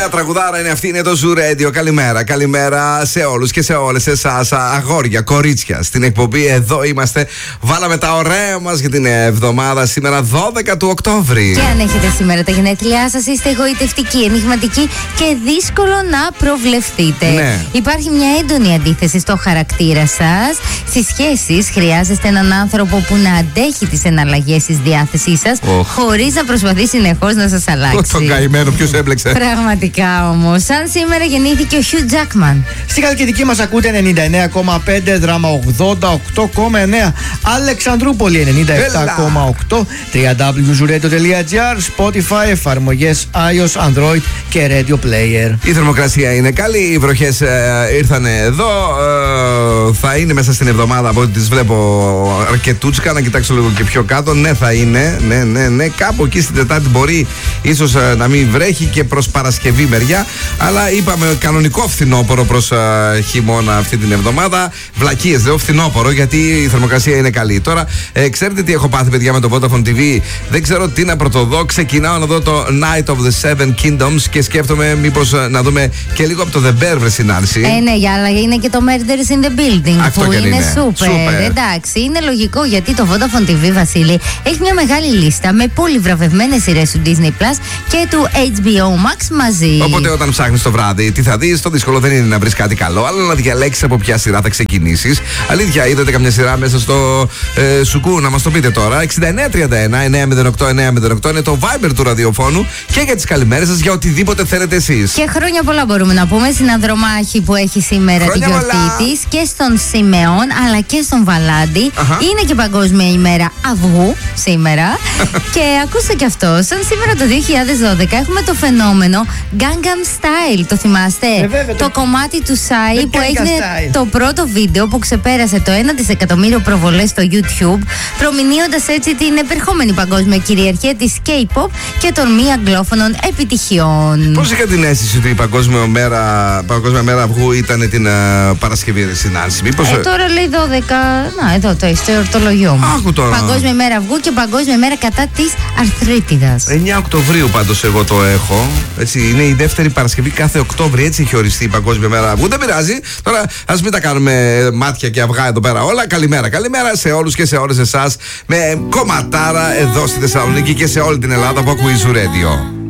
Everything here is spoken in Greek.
Ωραία τραγουδάρα είναι αυτή, είναι το Zoo Radio. Καλημέρα, καλημέρα σε όλους και σε όλες εσάς, αγόρια, κορίτσια. Στην εκπομπή εδώ είμαστε. Βάλαμε τα ωραία μας για την εβδομάδα σήμερα, 12 του Οκτώβρη. Και αν έχετε σήμερα τα γενέθλιά σας, είστε εγωιτευτικοί, ενιγματικοί και δύσκολο να προβλεφθείτε. Ναι. Υπάρχει μια έντονη αντίθεση στο χαρακτήρα σας. Στις σχέσεις χρειάζεστε έναν άνθρωπο που να αντέχει τις εναλλαγές της διάθεσής σας, χωρίς να προσπαθεί συνεχώς να σας αλλάξει. Τον καημένο, ποιος έμπλεξε. Πραγματικά όμως. Σαν σήμερα γεννήθηκε ο Hugh Jackman. Στη Χαλκιδική μας ακούτε 99,5, Δράμα 88,9, Αλεξανδρούπολη 97,8, www.zuradio.gr, Spotify, εφαρμογές iOS, Android και Radio Player. Η θερμοκρασία είναι καλή, οι βροχές ήρθαν εδώ. Θα είναι μέσα στην εβδομάδα από ό,τι τις βλέπω αρκετούτσικα. Να κοιτάξω λίγο και πιο κάτω. Ναι, θα είναι. Ναι. Κάπου εκεί στην Τετάρτη μπορεί ίσως να μην βρέχει και προς Παρασκευή μεριά. Αλλά είπαμε κανονικό φθινόπωρο προς χειμώνα αυτή την εβδομάδα. Βλακίες, λέω φθινόπωρο, γιατί η θερμοκρασία είναι καλή. Τώρα, ξέρετε τι έχω πάθει, παιδιά, με το Vodafone TV. Δεν ξέρω τι να πρωτοδώ. Ξεκινάω να δω το Night of the Seven Kingdoms και σκέφτομαι μήπως να δούμε και λίγο από το The Bear, Βρεσινάρση. Ναι, αλλά είναι και το Murders in the Building. Αυτό που είναι super. Εντάξει, είναι λογικό γιατί το Vodafone TV, Βασίλη, έχει μια μεγάλη λίστα με πολύ βραβευμένες σειρές του Disney Plus και του HBO Max μαζί. Οπότε όταν ψάχνεις το βράδυ, τι θα δεις, το δύσκολο δεν είναι να βρεις κάτι καλό, αλλά να διαλέξεις από ποια σειρά θα ξεκινήσεις. Αλήθεια, είδατε καμιά σειρά μέσα στο σουκού, να μας το πείτε τώρα. 6931-908-908 είναι το Viber του ραδιοφώνου και για τις καλημέρες σας για οτιδήποτε θέλετε εσείς. Και χρόνια πολλά μπορούμε να πούμε στην Ανδρομάχη που έχει σήμερα την γιορτή της και στον Σιμεών αλλά και στον Βαλάντι. Είναι και Παγκόσμια ημέρα αυγού σήμερα. Και ακούστε και αυτό, σαν σήμερα το 2012 έχουμε το φαινόμενο Gangnam Style. Το θυμάστε? Το κομμάτι του Psy που έγινε το πρώτο βίντεο που ξεπέρασε το 1 δισεκατομμύριο προβολές στο YouTube, προμηνύοντας έτσι την επερχόμενη παγκόσμια κυριαρχία της K-pop και των μη αγγλόφωνων επιτυχιών. Πώς είχα την αίσθηση ότι η Παγκόσμια μέρα αυγού ήταν την Παρασκευή, Συνάρση? Τώρα λέει 12. Να, εδώ το έχεις, το ορτολογιό μου. Άκου τώρα. Παγκόσμια μέρα αυγού και Παγκόσμια μέρα κατά της αρθρίτιδας. 9 Οκτωβρίου πάντως εγώ το έχω. Έτσι, είναι η δεύτερη Παρασκευή κάθε Οκτώβρη. Έτσι έχει οριστεί η Παγκόσμια μέρα αυγού. Δεν πειράζει. Τώρα ας μην τα κάνουμε μάτια και αυγά εδώ πέρα όλα. Καλημέρα. Καλημέρα σε όλους και σε όλες εσάς. Με κομματάρα εδώ στη Θεσσαλονίκη και σε όλη την Ελλάδα που ακούει Zoo Radio.